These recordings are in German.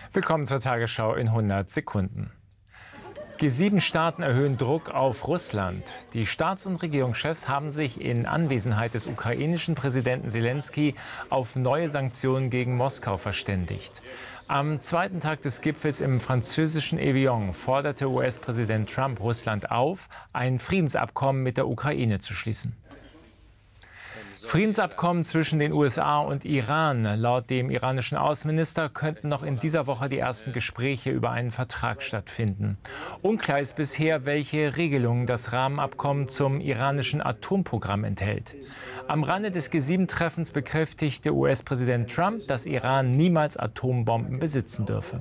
Willkommen zur Tagesschau in 100 Sekunden. G7-Staaten erhöhen Druck auf Russland. Die Staats- und Regierungschefs haben sich in Anwesenheit des ukrainischen Präsidenten Selenskyj auf neue Sanktionen gegen Moskau verständigt. Am zweiten Tag des Gipfels im französischen Evian forderte US-Präsident Trump Russland auf, ein Friedensabkommen mit der Ukraine zu schließen. Friedensabkommen zwischen den USA und Iran. Laut dem iranischen Außenminister könnten noch in dieser Woche die ersten Gespräche über einen Vertrag stattfinden. Unklar ist bisher, welche Regelungen das Rahmenabkommen zum iranischen Atomprogramm enthält. Am Rande des G7-Treffens bekräftigte US-Präsident Trump, dass Iran niemals Atombomben besitzen dürfe.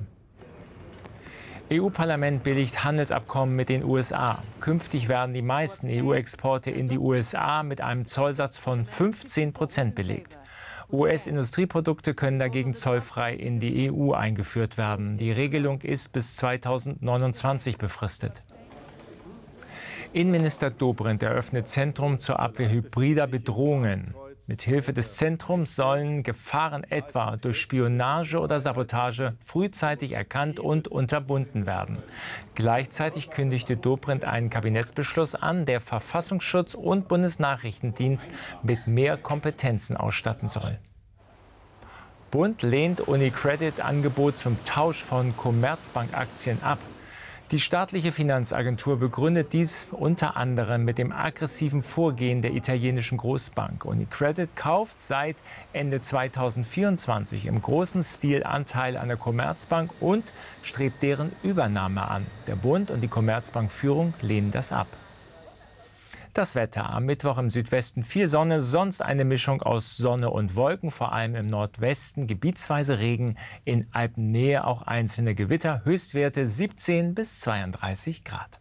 EU-Parlament billigt Handelsabkommen mit den USA. Künftig werden die meisten EU-Exporte in die USA mit einem Zollsatz von 15% belegt. US-Industrieprodukte können dagegen zollfrei in die EU eingeführt werden. Die Regelung ist bis 2029 befristet. Innenminister Dobrindt eröffnet Zentrum zur Abwehr hybrider Bedrohungen. Mithilfe des Zentrums sollen Gefahren etwa durch Spionage oder Sabotage frühzeitig erkannt und unterbunden werden. Gleichzeitig kündigte Dobrindt einen Kabinettsbeschluss an, der Verfassungsschutz und Bundesnachrichtendienst mit mehr Kompetenzen ausstatten soll. Bund lehnt UniCredit-Angebot zum Tausch von Commerzbank-Aktien ab. Die staatliche Finanzagentur begründet dies unter anderem mit dem aggressiven Vorgehen der italienischen Großbank. UniCredit kauft seit Ende 2024 im großen Stil Anteil an der Commerzbank und strebt deren Übernahme an. Der Bund und die Commerzbank-Führung lehnen das ab. Das Wetter. Am Mittwoch im Südwesten viel Sonne, sonst eine Mischung aus Sonne und Wolken, vor allem im Nordwesten gebietsweise Regen, in Alpennähe auch einzelne Gewitter, Höchstwerte 17 bis 32 Grad.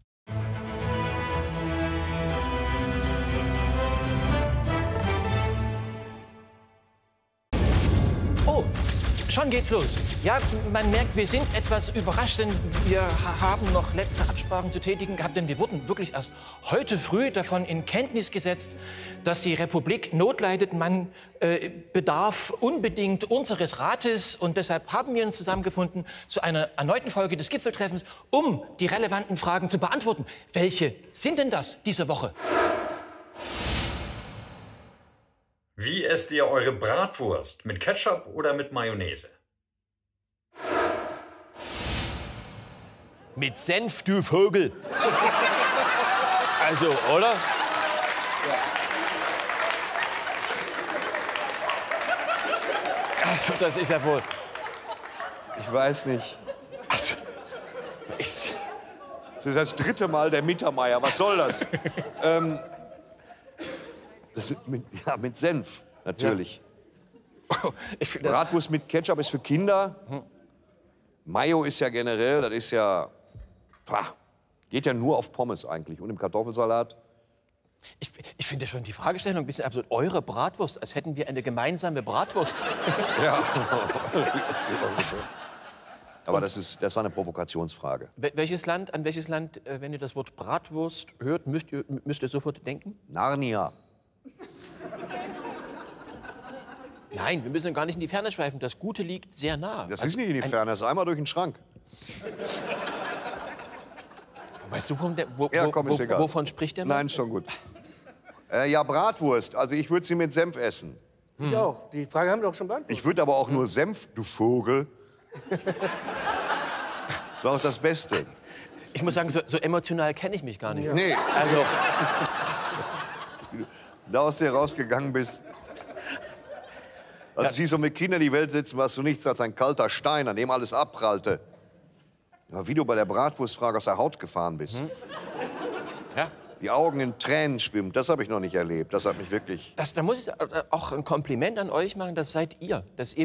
Oh, schon geht's los. Ja, man merkt, wir sind etwas überrascht, denn wir haben noch letzte Absprachen zu tätigen gehabt, denn wir wurden wirklich erst heute früh davon in Kenntnis gesetzt, dass die Republik Not leidet. Man bedarf unbedingt unseres Rates und deshalb haben wir uns zusammengefunden zu einer erneuten Folge des Gipfeltreffens, um die relevanten Fragen zu beantworten. Welche sind denn das diese Woche? Wie esst ihr eure Bratwurst? Mit Ketchup oder mit Mayonnaise? Mit Senf, du Vogel. Also, oder? Also, das ist ja wohl... Ich weiß nicht. Also, Das ist das dritte Mal der Mittermeier. Was soll das? Mit Senf, natürlich. Ja. Bratwurst mit Ketchup ist für Kinder. Mayo ist ja generell, das ist ja... geht ja nur auf Pommes eigentlich und im Kartoffelsalat. Ich finde schon die Fragestellung ein bisschen absurd. Eure Bratwurst, als hätten wir eine gemeinsame Bratwurst. Ja. Aber das war eine Provokationsfrage. An welches Land, wenn ihr das Wort Bratwurst hört, müsst ihr sofort denken? Narnia. Nein, wir müssen gar nicht in die Ferne schweifen. Das Gute liegt sehr nah. Das ist nicht in die Ferne, das ist einmal durch den Schrank. Weißt du, wovon spricht der Mann? Nein, schon gut. Ja, Bratwurst. Also ich würde sie mit Senf essen. Ich auch. Die Frage haben wir doch schon beantwortet. Ich würde aber auch nur Senf, du Vogel. Das war auch das Beste. Ich muss sagen, so emotional kenne ich mich gar nicht. Nee. Also, Da aus dir rausgegangen bist. Als sie so mit Kindern in die Welt setzen, warst du nichts als ein kalter Stein, an dem alles abprallte. Ja, wie du bei der Bratwurstfrage aus der Haut gefahren bist. ja. Die Augen in Tränen schwimmen, das habe ich noch nicht erlebt. Das hat mich wirklich... Da muss ich auch ein Kompliment an euch machen, das seid ihr. Dass ihr